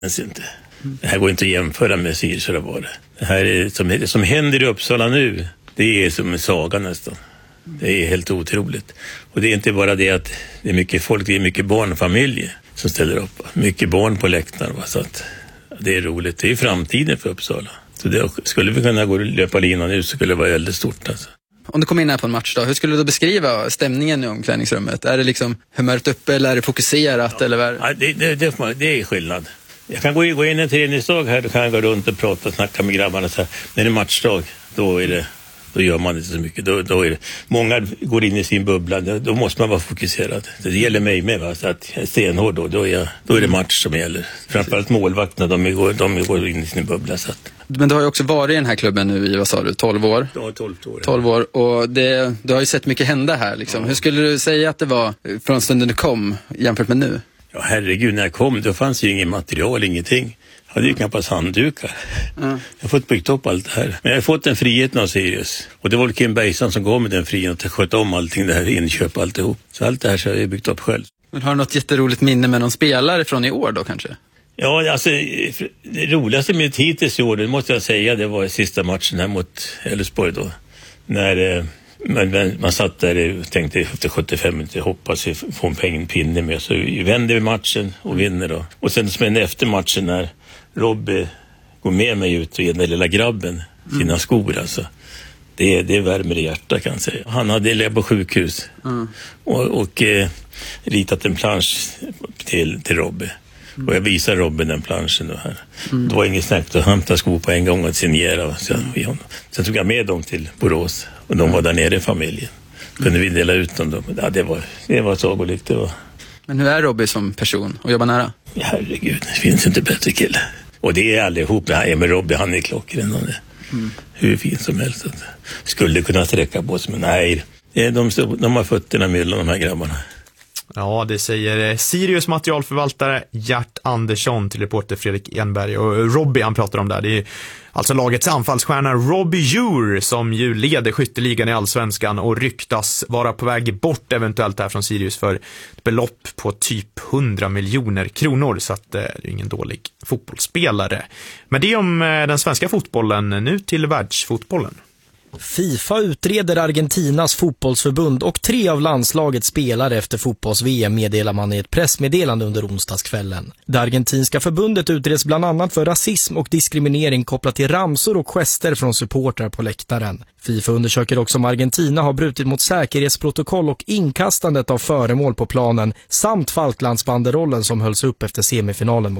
Inte. Det här går inte att jämföra med Sirius eller vad det här är som händer i Uppsala nu. Det är som en saga nästan. Det är helt otroligt. Och det är inte bara det att det är mycket folk, det är mycket barnfamiljer som ställer upp. Mycket barn på läktaren. Så att det är roligt. Det är framtiden för Uppsala. Så det, skulle vi kunna gå och löpa linan nu så skulle det vara väldigt stort. Alltså. Om du kommer in här på en match då, hur skulle du beskriva stämningen i omklädningsrummet? Är det liksom humöret uppe eller är det fokuserat? Ja. Eller vad? Ja, det är skillnad. Jag kan gå in en träningsdag här, då kan jag gå runt och prata och snacka med grabbarna. Så här. När det är matchdag, då gör man inte så mycket. Då är det, många går in i sin bubbla, då måste man vara fokuserad. Det gäller mig med, va? Så att jag är stenhård då är det match som gäller. Framförallt målvakterna, de går in i sin bubbla. Så att. Men du har ju också varit i den här klubben nu i, vad sa du, 12 år? Ja, 12 år. 12 år, och du har ju sett mycket hända här liksom. Ja. Hur skulle du säga att det var från stunden du kom jämfört med nu? Ja, herregud, när jag kom, då fanns ju inget material, ingenting. Jag hade ju knappast handdukar. Jag har fått byggt upp allt det här. Men jag har fått den friheten av Sirius. Och det var Kim Bejsan som gav mig den friheten att sköta om allting, det här inköp och alltihop. Så allt det här så har jag byggt upp själv. Men har du något jätteroligt minne med någon spelare från i år då kanske? Ja, alltså det roligaste med hittills i år, det måste jag säga, det var sista matchen här mot Elfsborg då. När man satt där och tänkte efter 75 minuter, hoppas vi får en pinne med. Så vänder vi matchen och vinner då. Och sen som efter matchen när Robby går med mig ut och ger den lilla grabben sina skor alltså. Det värmer i hjärtat kan jag säga. Han hade legat på sjukhus och ritat en plansch till Robby. Och jag visar Robin den planschen då här. Det var inget snack att hämta skor på en gång och signera. Sen tog jag med dem till Borås. Och de var där nere i familjen. Kunde vi dela ut dem då. Ja, det var sagolikt. Det var. Men hur är Robby som person och jobbar nära? Ja, herregud, det finns inte bättre kille. Och det är allihop. Nej, men Robby, han är klockren. Hur fint som helst. Skulle kunna sträcka på sig, men nej. De har fötterna mellan de här grabbarna. Ja, det säger Sirius materialförvaltare Gert Andersson till reporter Fredrik Enberg. Och Robby han pratar om där, det är alltså lagets anfallsstjärna Robby Djur som ju leder skytteligan i Allsvenskan och ryktas vara på väg bort eventuellt här från Sirius för ett belopp på typ 100 miljoner kronor. Så att det är ingen dålig fotbollsspelare. Men det om den svenska fotbollen, nu till världsfotbollen. FIFA utreder Argentinas fotbollsförbund och 3 av landslagets spelare efter fotbolls-VM, meddelar man i ett pressmeddelande under onsdagskvällen. Det argentinska förbundet utreds bland annat för rasism och diskriminering kopplat till ramsor och gester från supportrar på läktaren. FIFA undersöker också om Argentina har brutit mot säkerhetsprotokoll och inkastandet av föremål på planen samt Falklandsbanderollen som hölls upp efter semifinalen mot